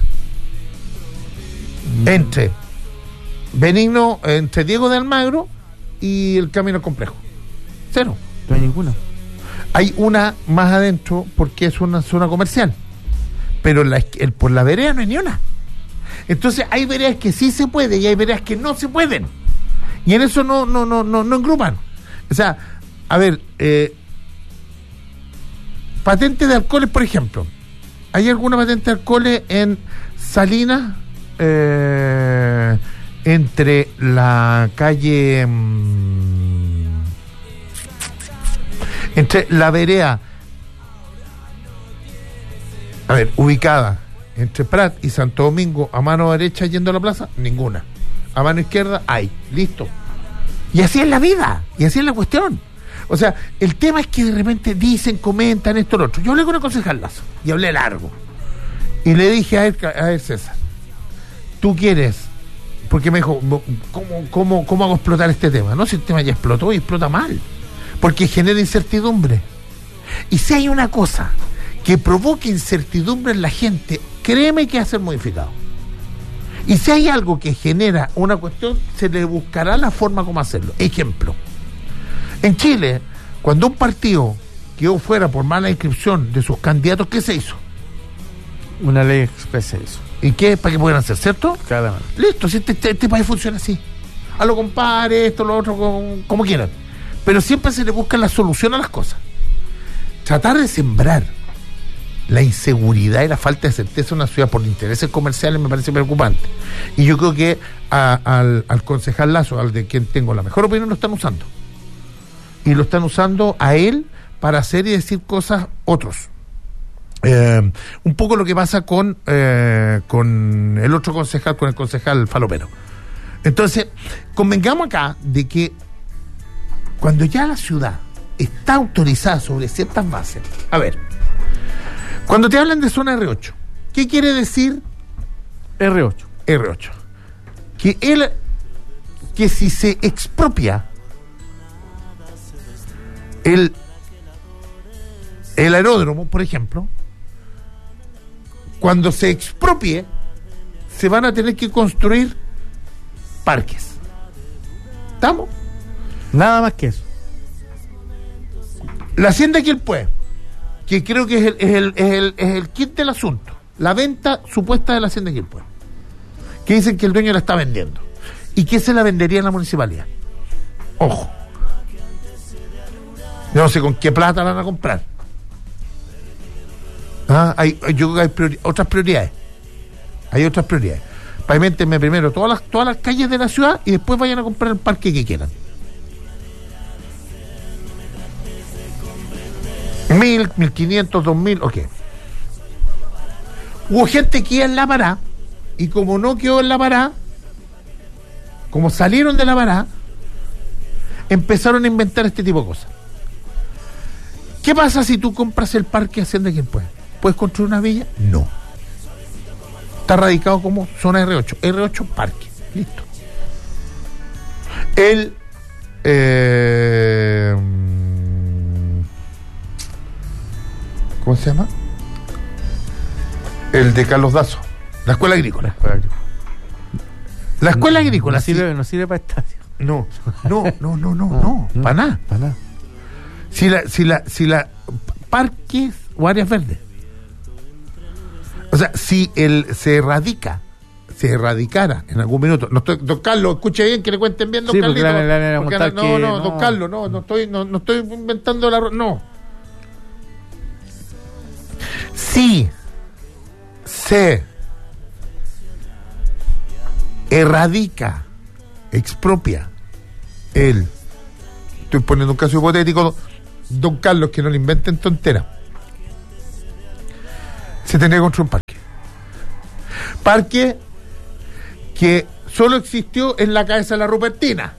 Mm. Entre Benigno, entre Diego de Almagro y el Camino Complejo. Cero. No hay ninguna. Hay una más adentro porque es una zona comercial. Pero la, el, por la vereda no hay ni una. Entonces hay veredas que sí se puede y hay veredas que no se pueden. Y en eso no, no, no, no, no engrupan. O sea, a ver, eh, patente de alcoholes, por ejemplo. ¿Hay alguna patente de alcoholes en Salinas? Eh, entre la calle... Mmm, entre la vereda... A ver, ubicada entre Prat y Santo Domingo, a mano derecha yendo a la plaza, ninguna. A mano izquierda, hay. Listo. Y así es la vida. Y así es la cuestión. O sea, el tema es que de repente dicen, comentan esto, lo otro. Yo hablé con el concejal Lazo y hablé largo. Y le dije a él, a él César, tú quieres, porque me dijo, ¿cómo, cómo, ¿cómo hago explotar este tema? No, si el tema ya explotó y explota mal. Porque genera incertidumbre. Y si hay una cosa que provoque incertidumbre en la gente, créeme que va a ser modificado. Y si hay algo que genera una cuestión, se le buscará la forma como hacerlo. Ejemplo, en Chile, cuando un partido quedó fuera por mala inscripción de sus candidatos, ¿qué se hizo? Una ley expresa eso. ¿Y qué? ¿Para que puedan hacer, cierto? Claramente. Listo, si este, este, este país funciona así. A lo compare, esto, lo otro, con, como quieran. Pero siempre se le busca la solución a las cosas. Tratar de sembrar la inseguridad y la falta de certeza en una ciudad por intereses comerciales me parece preocupante. Y yo creo que a, al, al concejal Lazo, al de quien tengo la mejor opinión, lo están usando. Y lo están usando a él para hacer y decir cosas otros. Eh, un poco lo que pasa con, eh, con el otro concejal, con el concejal falopero. Entonces, convengamos acá de que cuando ya la ciudad está autorizada sobre ciertas bases, a ver, cuando te hablan de zona R ocho, ¿qué quiere decir R ocho? R ocho. Que él, que si se expropia el, el aeródromo, por ejemplo, cuando se expropie, se van a tener que construir parques. ¿Estamos? Nada más que eso. La hacienda Quilpué, que creo que es el, es el, es el, es el kit del asunto, la venta supuesta de la hacienda Quilpué, que dicen que el dueño la está vendiendo y que se la vendería en la municipalidad. Ojo, yo no sé con qué plata la van a comprar. Ah, hay, yo creo que hay priori- otras prioridades. Hay otras prioridades. Pavimentenme primero todas las, todas las calles de la ciudad y después vayan a comprar el parque que quieran. Mil, mil quinientos, dos mil, ok. Hubo gente que iba en la pará y como no quedó en la pará, como salieron de la pará, empezaron a inventar este tipo de cosas. ¿Qué pasa si tú compras el parque Hacienda Quilpué? ¿Puedes construir una villa? No. Está radicado como zona R ocho. R ocho, parque. Listo. El... Eh, ¿Cómo se llama? El de Carlos Dazo. La escuela agrícola. La escuela agrícola. La escuela no, agrícola. No sirve, sí. no sirve para estadio. No, no, no, no, no, no, no. Para nada. Para nada. Si la, si la, si la parques o áreas verdes. O sea, si el se erradica, se erradicara en algún minuto. No estoy, don Carlos, escuche bien que le cuenten bien, don sí, Carlito. La, la, la, porque, la, no, que, no, no, don Carlos, no, no estoy, no, no estoy inventando la no. Sí se erradica, expropia el, estoy poniendo un caso hipotético, don Carlos, que no le inventen tontera, se tendría que construir un parque. Parque que solo existió en la cabeza de la Rupertina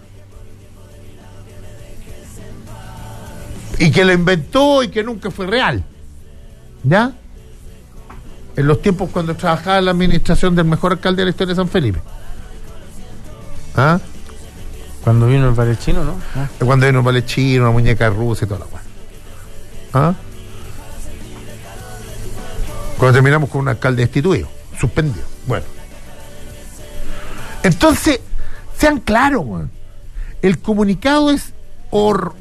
y que lo inventó y que nunca fue real, ¿ya? En los tiempos cuando trabajaba en la administración del mejor alcalde de la historia de San Felipe. ¿Ah? Cuando vino el ballet chino, ¿no? Ah. Cuando vino el ballet chino, una muñeca rusa y toda la cual. ¿Ah? Cuando terminamos con un alcalde destituido, suspendido. Bueno. Entonces, sean claros, man. El comunicado es or...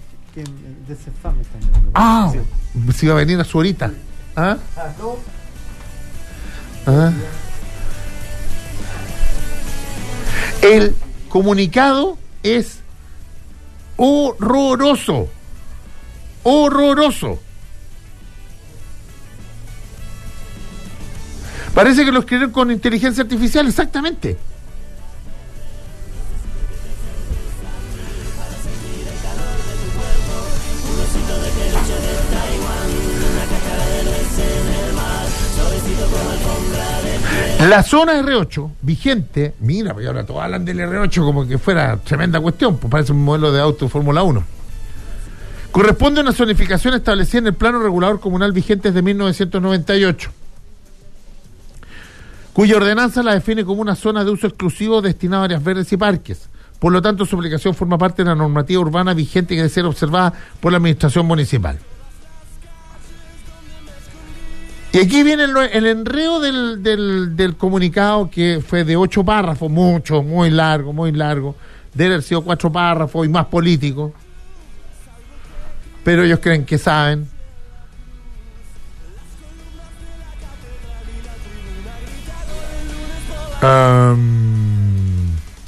Ah, si va a venir a su horita. ¿Ah? ¿Ah? El comunicado es horroroso. Horroroso. Parece que lo escribieron con inteligencia artificial, exactamente. La zona R ocho, vigente, mira, pues ahora todos hablan del R ocho como que fuera tremenda cuestión, pues parece un modelo de auto Fórmula uno. Corresponde a una zonificación establecida en el plano regulador comunal vigente desde mil novecientos noventa y ocho, cuya ordenanza la define como una zona de uso exclusivo destinada a áreas verdes y parques. Por lo tanto, su aplicación forma parte de la normativa urbana vigente que debe ser observada por la administración municipal. Y aquí viene el, el enredo del, del, del comunicado, que fue de ocho párrafos, mucho, muy largo, muy largo. Debe haber sido cuatro párrafos y más político. Pero ellos creen que saben. Um,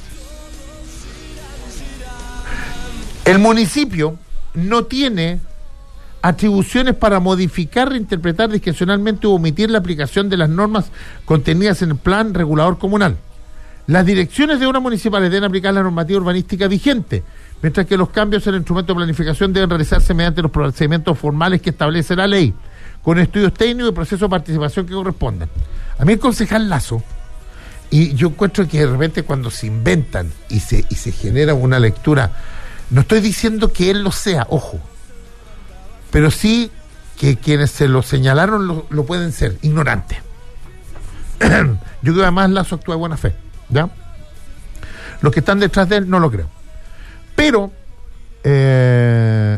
el municipio no tiene atribuciones para modificar, reinterpretar discrecionalmente o omitir la aplicación de las normas contenidas en el plan regulador comunal. Las direcciones de obras municipales deben aplicar la normativa urbanística vigente, mientras que los cambios en el instrumento de planificación deben realizarse mediante los procedimientos formales que establece la ley, con estudios técnicos y procesos de participación que correspondan. A mí el concejal Lazo, y yo encuentro que de repente cuando se inventan y se, y se genera una lectura, no estoy diciendo que él lo sea, ojo, pero sí que quienes se lo señalaron lo, lo pueden ser, ignorantes. Yo creo que además Lazo actúa de buena fe, ¿ya? Los que están detrás de él no lo creo. Pero eh,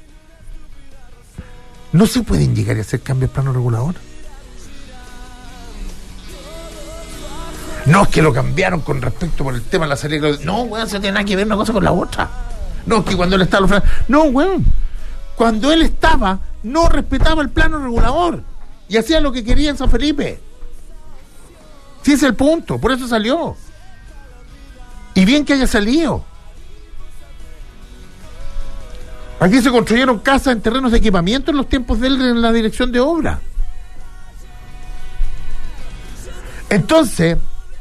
no se pueden llegar a hacer cambios de plano regulador. No es que lo cambiaron con respecto por el tema de la salida. No, weón, se tiene nada que ver una cosa con la otra. No, es que cuando él estaba... Los... No, weón. Cuando él estaba, no respetaba el plano regulador y hacía lo que quería en San Felipe. Sí, es el punto, por eso salió. Y bien que haya salido. Aquí se construyeron casas en terrenos de equipamiento en los tiempos de él en la dirección de obra. Entonces,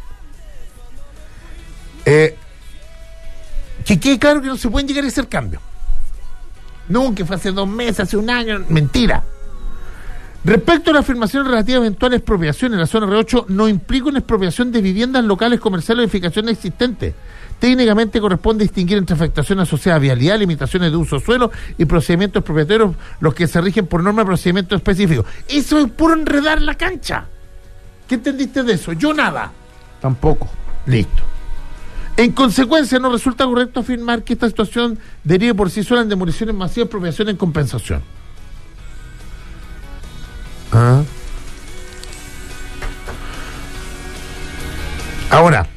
eh, que quede claro que no se pueden llegar a hacer cambios. No, que fue hace dos meses, hace un año, mentira. Respecto a la afirmación relativa a eventuales expropiaciones en la zona R ocho, no implica una expropiación de viviendas locales comerciales o edificaciones existentes. Técnicamente corresponde distinguir entre afectaciones asociadas a vialidad, limitaciones de uso de suelo y procedimientos expropiatorios, los que se rigen por norma de procedimientos específicos. Eso es puro enredar la cancha. ¿Qué entendiste de eso? Yo nada. Tampoco. Listo. En consecuencia, no resulta correcto afirmar que esta situación derive por sí sola en demoliciones masivas, expropiación en compensación. ¿Ah? Ahora,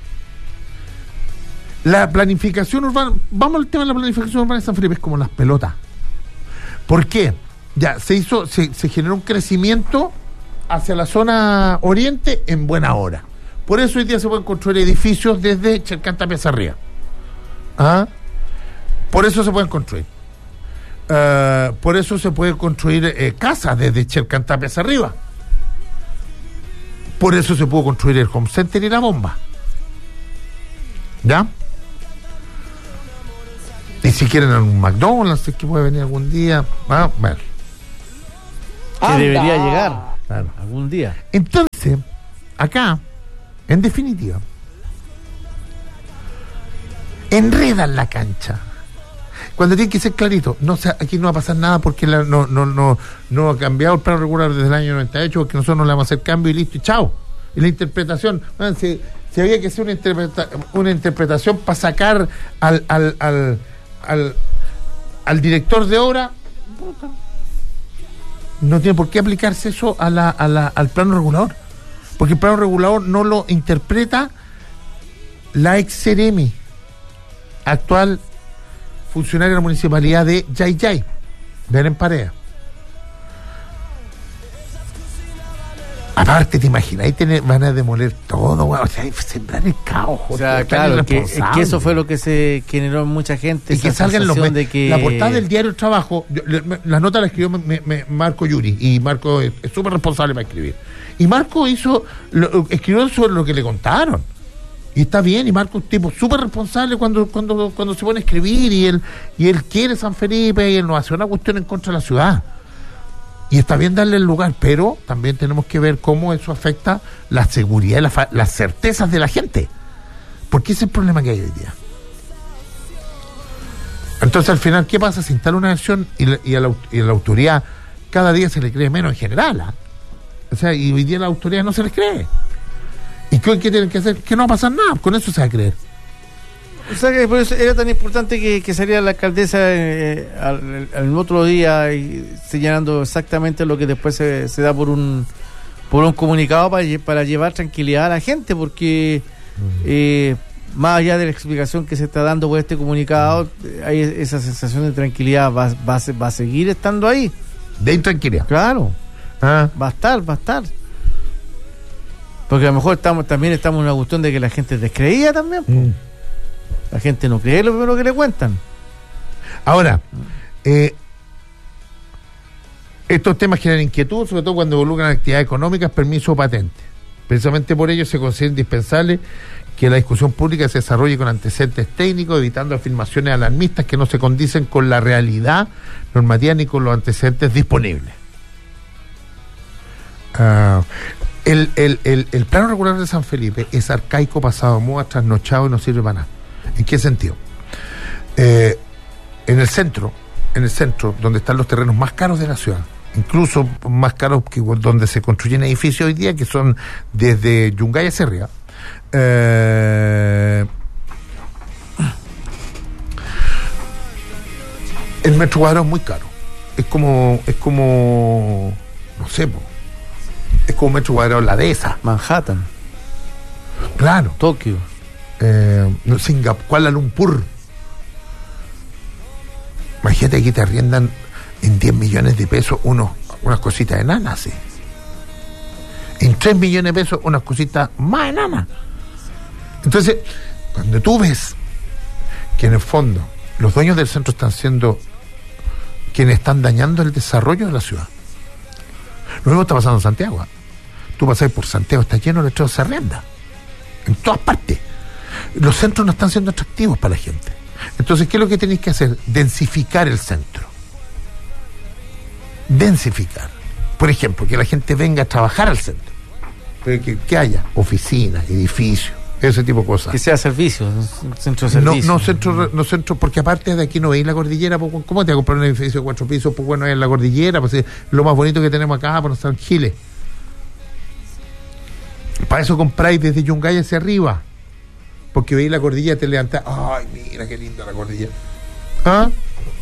la planificación urbana, vamos al tema de la planificación urbana de San Felipe, es como las pelotas. ¿Por qué? Ya, se hizo, se, se generó un crecimiento hacia la zona oriente en buena hora. Por eso hoy día se pueden construir edificios desde Chelcanta hacia arriba. ¿Ah? Por eso se pueden construir. Uh, por eso se puede construir eh, casas desde Chelcanta hacia arriba. Por eso se pudo construir el Home Center y la bomba. ¿Ya? Y si quieren un McDonald's, es que puede venir algún día. Ah, bueno. Que Anda. debería llegar claro, algún día. Entonces, acá, en definitiva, enredan la cancha. Cuando tiene que ser clarito, no, aquí no va a pasar nada porque la, no, no, no, no ha cambiado el plano regular desde el año noventa y ocho, porque nosotros no le vamos a hacer cambio y listo, y chao. Y la interpretación, man, si, si había que hacer una, interpreta, una interpretación para sacar al, al, al, al, al director de obra, no tiene por qué aplicarse eso a la, a la, al plano regulador, porque el plano regulador no lo interpreta la ex Seremi, actual funcionaria de la municipalidad de Yayay, Belén Parea. Aparte, te imaginas, ahí tener, van a demoler todo, o sea, sembrar el caos. O sea, claro, que, que eso fue lo que se generó en mucha gente. Y que salgan los de que... La portada del diario El Trabajo, yo, le, la nota la escribió me, me, Marco Yuri, y Marco es súper responsable para escribir. Y Marco hizo, lo, escribió sobre lo que le contaron. Y está bien, y Marco es un tipo súper responsable cuando, cuando, cuando se pone a escribir, y él, y él quiere San Felipe, y él no hace una cuestión en contra de la ciudad. Y está bien darle el lugar, pero también tenemos que ver cómo eso afecta la seguridad y la fa- las certezas de la gente. Porque ese es el problema que hay hoy día. Entonces, al final, ¿qué pasa? Se instala una versión y, la, y, a la, y a la autoridad cada día se le cree menos en general. ¿eh? O sea, y hoy día a la autoridad no se les cree. ¿Y qué, qué tienen que hacer? Que no va a pasar nada, con eso se va a creer. O sea que por eso era tan importante que, que saliera la alcaldesa eh, al, al otro día y señalando exactamente lo que después se, se da por un por un comunicado para, para llevar tranquilidad a la gente, porque eh, más allá de la explicación que se está dando por este comunicado, hay esa sensación de tranquilidad, va, va, a, va a seguir estando ahí. De intranquilidad. Claro. Ah. Va a estar, va a estar. Porque a lo mejor estamos también estamos en una cuestión de que la gente descreía también. Mm. La gente no cree lo primero que le cuentan. Ahora, eh, estos temas generan inquietud, sobre todo cuando involucran actividades económicas, permiso o patente. Precisamente por ello se considera indispensable que la discusión pública se desarrolle con antecedentes técnicos, evitando afirmaciones alarmistas que no se condicen con la realidad normativa ni con los antecedentes disponibles. Uh, el, el, el, el plano regular de San Felipe es arcaico, pasado de moda, trasnochado y no sirve para nada. ¿En qué sentido? Eh, en el centro, en el centro, donde están los terrenos más caros de la ciudad, incluso más caros que donde se construyen edificios hoy día, que son desde Yungay a Cerria, eh, el metro cuadrado es muy caro. Es como, es como, no sé, po, es como un metro cuadrado en la dehesa. Manhattan. Claro. Tokio. Eh, Singapur, Kuala Lumpur. Imagínate que te arriendan en diez millones de pesos unos, unas cositas enanas, ¿sí? En tres millones de pesos unas cositas más enanas. Entonces, cuando tú ves que en el fondo los dueños del centro están siendo quienes están dañando el desarrollo de la ciudad. Lo mismo está pasando en Santiago. Tú pasas por Santiago, está lleno de letreros, se arrienda en todas partes. Los centros no están siendo atractivos para la gente. Entonces, ¿qué es lo que tenéis que hacer? Densificar el centro. Densificar. Por ejemplo, que la gente venga a trabajar al centro. Pero que, que haya oficinas, edificios, ese tipo de cosas. Que sea servicio, centro de servicio. No, no centro, no centro, porque aparte de aquí no veis la cordillera, pues, ¿cómo te vas a comprar un edificio de cuatro pisos? Pues bueno, es la cordillera, pues es lo más bonito que tenemos acá, por estar en Chile. Para eso compráis desde Yungay hacia arriba. Porque veis la cordillera, te levantás, ay, mira qué linda la cordillera. ¿Ah?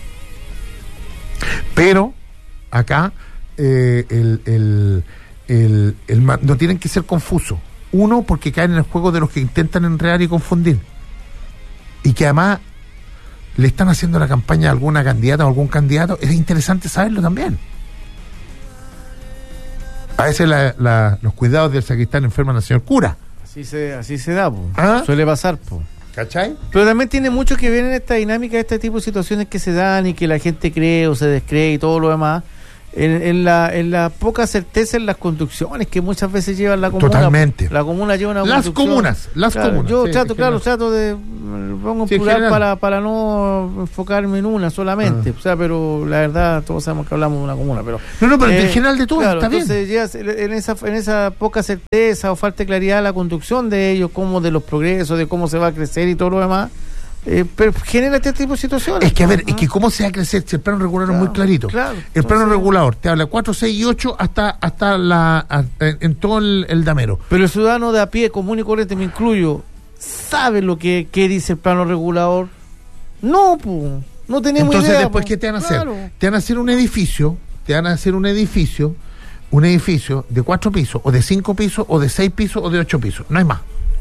Pero acá eh, el, el, el, el, el, no tienen que ser confusos. Uno, porque caen en el juego de los que intentan enredar y confundir. Y que además le están haciendo la campaña a alguna candidata o algún candidato. Es interesante saberlo también. A veces la, la, los cuidados del sacristán enferman al señor cura. Así se, así se da, po. ¿Ah? Suele pasar, po. ¿Cachai? Pero también tiene mucho que ver en esta dinámica de este tipo de situaciones que se dan y que la gente cree o se descree y todo lo demás. En, en, la, en la poca certeza en las conducciones que muchas veces llevan la comuna. Totalmente. La comuna lleva una Las conducción. comunas, las Claro, comunas. Yo sí, trato, claro, general. trato de. mm, Pongo en Sí, plural general. para, para no enfocarme en una solamente. Ah. O sea, pero la verdad, todos sabemos que hablamos de una comuna. Pero, No, no, pero eh, en general de todo claro, está bien. entonces, llegas en esa, en esa poca certeza o falta de claridad la conducción de ellos, como de los progresos, de cómo se va a crecer y todo lo demás. Eh, pero genera este tipo de situaciones. Es que, a ver, ¿no? es que cómo se va a crecer si el plano regulador Claro, es muy clarito. claro. El plano Entonces- regulador te habla cuatro, seis y ocho hasta, hasta la, a- en, en todo el, el damero. Pero el ciudadano de a pie, común y corriente, me incluyo, ¿sabe lo que, que dice el plano regulador? No, pues, no tenemos Entonces, idea. después, po. ¿qué te van a hacer? Claro. Te van a hacer un edificio, te van a hacer un edificio, un edificio de cuatro pisos, o de cinco pisos, o de seis pisos, o de ocho pisos. No hay más.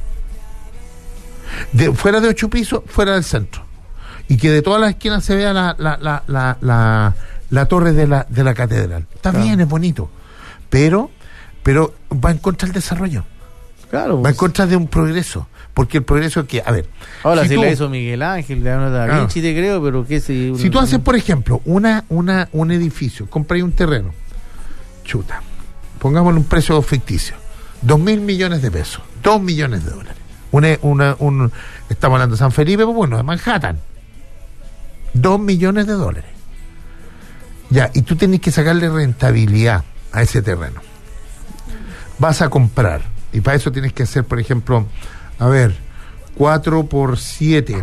De, fuera de ocho pisos, fuera del centro. Y que de todas las esquinas se vea la, la, la, la, la, la torre de la, de la catedral. Está Claro. bien, es bonito. Pero, pero va en contra del desarrollo. Claro. Va en contra de un progreso. Porque el progreso es que, a ver. Ahora, si, tú- la hizo Miguel Ángel, Leonardo da Claro. Vinci, te creo, pero que si... Si tú haces, por ejemplo, una, una, un edificio, compras un terreno, chuta, pongámosle un precio ficticio, dos mil millones de pesos, dos millones de dólares. Una, una, un, estamos hablando de San Felipe, pues bueno, de Manhattan, dos millones de dólares. Ya, y tú tenés que sacarle rentabilidad a ese terreno. Vas a comprar, y para eso tienes que hacer, por ejemplo, a ver, cuatro por siete.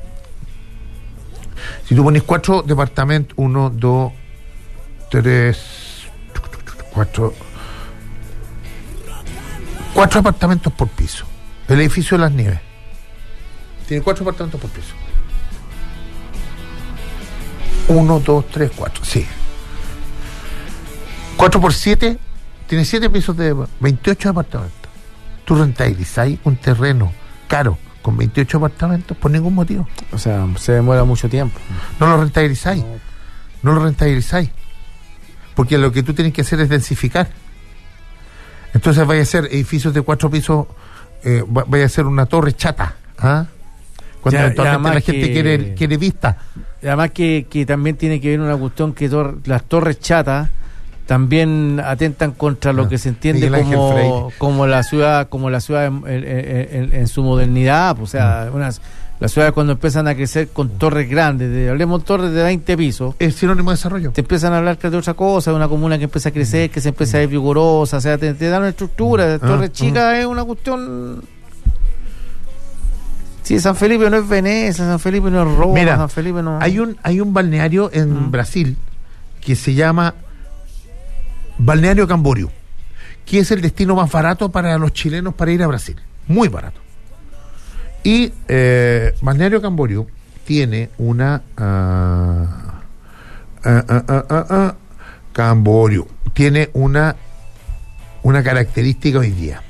Si tú pones cuatro departamentos, uno, dos, tres, cuatro, cuatro apartamentos por piso. El edificio de Las Nieves tiene cuatro apartamentos por piso. Uno, dos, tres, cuatro, sí. Cuatro por siete, tiene siete pisos de veintiocho apartamentos. Tú rentabilizáis un terreno caro con veintiocho apartamentos por ningún motivo. O sea, se demora mucho tiempo. No lo rentabilizáis. No lo rentabilizáis. Porque lo que tú tienes que hacer es densificar. Entonces vaya a ser edificios de cuatro pisos, eh, va- vaya a ser una torre chata. ¿Ah? Cuando Ya, eventualmente ya, más la gente que- quiere, quiere vista. Y además que, que también tiene que ver una cuestión que tor- las torres chatas también atentan contra lo Ah, que se entiende Miguel Ángel como, Freire. como la ciudad como la ciudad en, en- en- en su modernidad, pues, o sea, Mm. unas, las ciudades cuando empiezan a crecer con torres grandes, de, hablemos torres de veinte pisos, Es sinónimo de desarrollo. te empiezan a hablar de otra cosa, de una comuna que empieza a crecer, que se empieza a ver vigorosa, o sea, te, te dan una estructura, de Ah, torres ah. chicas es una cuestión. Sí, San Felipe no es Venecia, San Felipe no es Roma, Mira, San Felipe no... Hay un, hay un balneario en Mm. Brasil que se llama Balneario Camboriú, que es el destino más barato para los chilenos para ir a Brasil. Muy barato. Y eh, Balneario Camboriú tiene una... ah, ah, ah, ah, ah, ah, Camboriú tiene una, una característica hoy día.